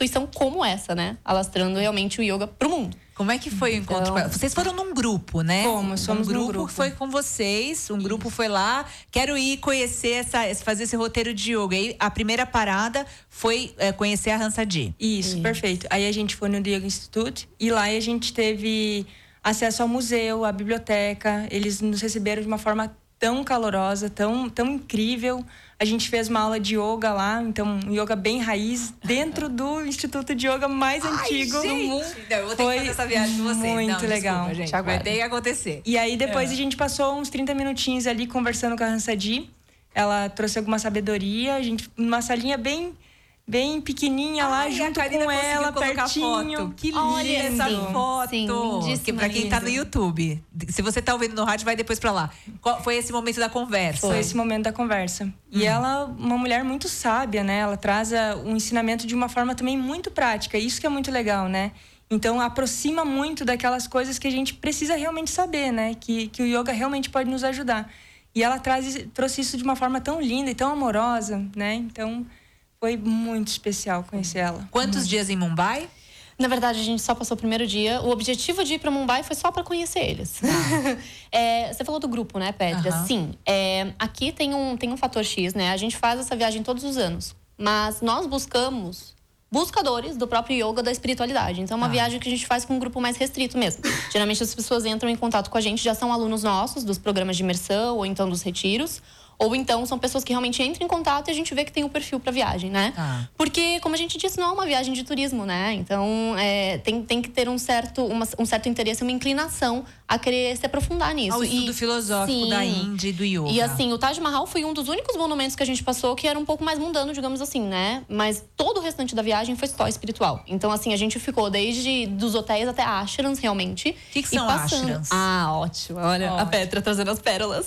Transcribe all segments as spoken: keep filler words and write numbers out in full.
instituição como essa, né? Alastrando realmente o yoga pro mundo. Como é que foi o encontro Então, com ela? Vocês foram num grupo, né? Fomos, somos um grupo, num grupo. foi com vocês, um Isso. grupo foi lá, quero ir conhecer, essa, fazer esse roteiro de yoga. E a primeira parada foi é, conhecer a Hansadji. Isso, Isso, perfeito. Aí a gente foi no Yoga Institute e lá a gente teve acesso ao museu, à biblioteca. Eles nos receberam de uma forma tão calorosa, tão, tão incrível. A gente fez uma aula de yoga lá, então um yoga bem raiz, dentro do Instituto de Yoga mais Ai, antigo gente. do mundo. Não, eu vou ter Foi que fazer essa viagem com vocês. Muito Não, legal. Desculpa, gente. Vai ter que acontecer. E aí depois é. a gente passou uns trinta minutinhos ali conversando com a Hansadji. Ela trouxe alguma sabedoria, a gente numa salinha bem bem pequenininha lá, Ai, junto a com ela, pertinho. Foto. Que Olha linda essa sim, foto. Sim, que pra quem tá no YouTube, se você tá ouvindo no rádio, vai depois pra lá. Qual foi esse momento da conversa? Foi esse momento da conversa. Hum. E ela, uma mulher muito sábia, né? Ela traz um ensinamento de uma forma também muito prática. Isso que é muito legal, né? Então, aproxima muito daquelas coisas que a gente precisa realmente saber, né? Que, que o yoga realmente pode nos ajudar. E ela traz, trouxe isso de uma forma tão linda e tão amorosa, né? Então, foi muito especial conhecer ela. Quantos hum. dias em Mumbai? Na verdade, a gente só passou o primeiro dia. O objetivo de ir para Mumbai foi só para conhecer eles. Ah. é, você falou do grupo, né, Petra? Uhum. Sim. É, aqui tem um, tem um fator X, né? A gente faz essa viagem todos os anos. Mas nós buscamos buscadores do próprio yoga, da espiritualidade. Então, é uma ah. viagem que a gente faz com um grupo mais restrito mesmo. Geralmente, as pessoas entram em contato com a gente, já são alunos nossos, dos programas de imersão ou então dos retiros. Ou então são pessoas que realmente entram em contato e a gente vê que tem um perfil para viagem, né? Ah. Porque, como a gente disse, não é uma viagem de turismo, né? Então, é, tem, tem que ter um certo, uma, um certo interesse, uma inclinação a querer se aprofundar nisso. Ao estudo e, filosófico sim, da Índia e do yoga. E assim, o Taj Mahal foi um dos únicos monumentos que a gente passou que era um pouco mais mundano, digamos assim, né? Mas todo o restante da viagem foi só espiritual. Então, assim, a gente ficou desde dos hotéis até ashrams, realmente. O que, que são passando... ashrams? Ah, ótimo. Olha, ótimo. A Petra trazendo as pérolas.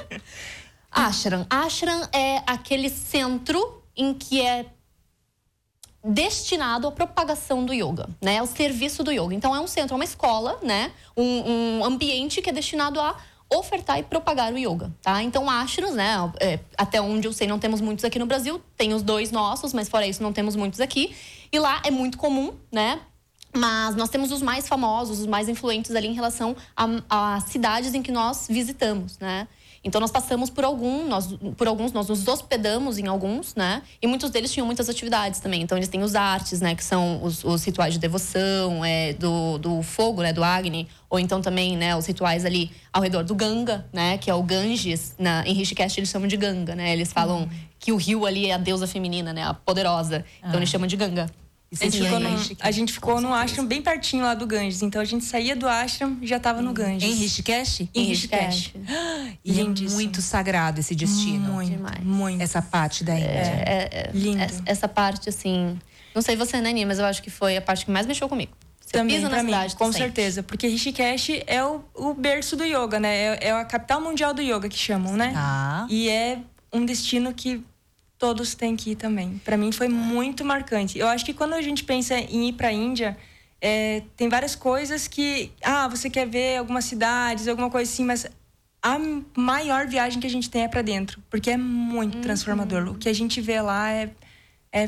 Ashram. Ashram é aquele centro em que é destinado à propagação do yoga, né? Ao serviço do yoga. Então, é um centro, é uma escola, né? Um, um ambiente que é destinado a ofertar e propagar o yoga, tá? Então, ashrams, né? É, até onde eu sei, não temos muitos aqui no Brasil. Tem os dois nossos, mas fora isso, não temos muitos aqui. E lá é muito comum, né? Mas nós temos os mais famosos, os mais influentes ali em relação a, a cidades em que nós visitamos, né? Então, nós passamos por, algum, nós, por alguns, nós nos hospedamos em alguns, né? E muitos deles tinham muitas atividades também. Então, eles têm os artes, né? Que são os, os rituais de devoção, é, do, do fogo, né? Do Agni. Ou então também, né? Os rituais ali ao redor do Ganga, né? Que é o Ganges. Na, em Rishikesh, eles chamam de Ganga, né? Eles falam uhum. que o rio ali é a deusa feminina, né? A poderosa. Então, ah. eles chamam de Ganga. A gente, ficou no, a gente ficou no ashram bem pertinho lá do Ganges. Então, a gente saía do ashram e já estava no Ganges. Em Rishikesh? Em Rishikesh. E é muito sagrado esse destino. Muito, demais. Muito. Essa parte da Índia. É, é, é, Lindo. Essa, essa parte, assim... Não sei você, Nani, mas eu acho que foi a parte que mais mexeu comigo. Você Também, pisa na pra mim, cidade, com sente. certeza. Porque Rishikesh é o, o berço do yoga, né? É, é a capital mundial do yoga, que chamam, né? Ah. E é um destino que todos têm que ir também. Para mim foi muito marcante. Eu acho que quando a gente pensa em ir para a Índia, é, tem várias coisas que... Ah, você quer ver algumas cidades, alguma coisa assim, mas a maior viagem que a gente tem é para dentro. Porque é muito uhum. transformador. O que a gente vê lá é... é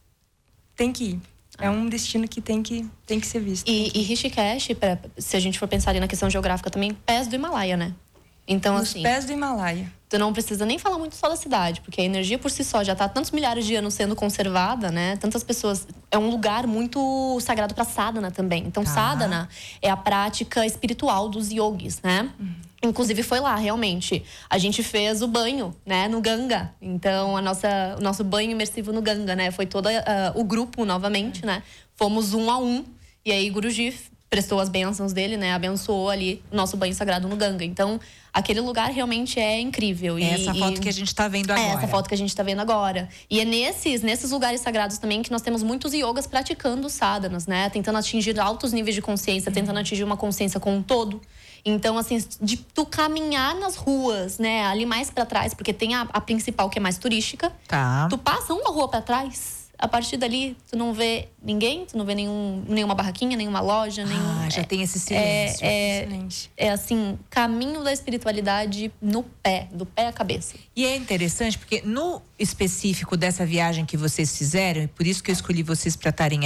tem que ir. É um destino que tem que, tem que ser visto. E, e Rishikesh, pra, se a gente for pensar ali na questão geográfica também, pés do Himalaia, né? Então, Nos assim... pés do Himalaia. Tu não precisa nem falar muito só da cidade, porque a energia por si só já está há tantos milhares de anos sendo conservada, né? Tantas pessoas... É um lugar muito sagrado para sadhana também. Então, ah. sadhana é a prática espiritual dos yogis, né? Uhum. Inclusive, foi lá, realmente. A gente fez o banho, né? No Ganga. Então, a nossa, o nosso banho imersivo no Ganga, né? Foi todo uh, o grupo, novamente, uhum. né? Fomos um a um. E aí, Guruji prestou as bênçãos dele, né? Abençoou ali o nosso banho sagrado no Ganga. Então, aquele lugar realmente é incrível. É e, essa foto e, que a gente tá vendo agora. É essa foto que a gente tá vendo agora. E é nesses, nesses lugares sagrados também que nós temos muitos yogas praticando sadhanas, né? Tentando atingir altos níveis de consciência, uhum. tentando atingir uma consciência como um todo. Então, assim, de tu caminhar nas ruas, né? Ali mais pra trás, porque tem a, a principal que é mais turística. Tá. Tu passa uma rua pra trás... A partir dali, tu não vê ninguém, tu não vê nenhum, nenhuma barraquinha, nenhuma loja, nenhum... Ah, já é, tem esse silêncio. É, é, é assim, caminho da espiritualidade no pé, do pé à cabeça. E é interessante porque no específico dessa viagem que vocês fizeram, e por isso que eu escolhi vocês para estarem